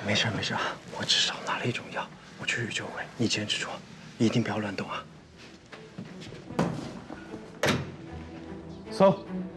没事没事啊，我至少拿了一种药。我去与救回，你坚持住，一定不要乱动啊。 搜。